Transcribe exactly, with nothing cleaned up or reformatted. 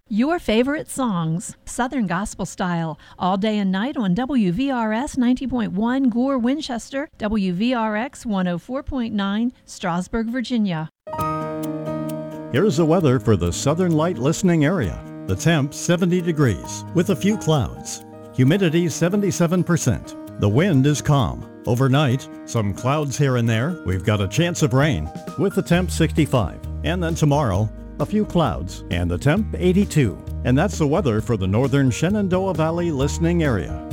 Your favorite songs, Southern Gospel Style, all day and night on W V R S ninety point one Gore, Winchester, W V R X one oh four point nine, Strasburg, Virginia. Here's the weather for the Southern Light listening area. The temp seventy degrees with a few clouds. Humidity seventy-seven percent. The wind is calm. Overnight, some clouds here and there. We've got a chance of rain with the temp sixty-five. And then tomorrow, a few clouds and the temp eighty-two. And that's the weather for the Northern Shenandoah Valley listening area.